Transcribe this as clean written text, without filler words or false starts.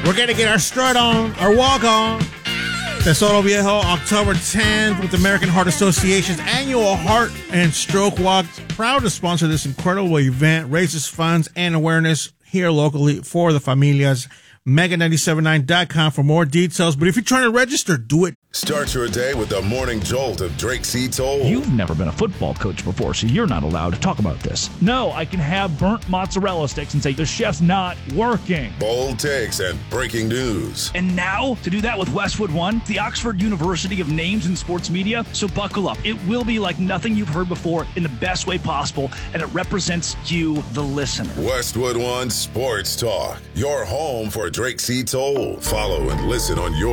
We're going to get our strut on, our walk on. Tesoro Viejo, October 10th, with the American Heart Association's annual Heart and Stroke Walk. Proud to sponsor this incredible event, raises funds and awareness here locally for the familias. Mega979.com for more details. But if you're trying to register, do it. Start your day with the morning jolt of Drake C. Toll. You've never been a football coach before, so you're not allowed to talk about this. No, I can have burnt mozzarella sticks and say the chef's not working. Bold takes and breaking news. And now, to do that with Westwood One, the Oxford University of Names in Sports Media. So buckle up. It will be like nothing you've heard before in the best way possible, and it represents you, the listener. Westwood One Sports Talk, your home for Drake C. Toll. Follow and listen on your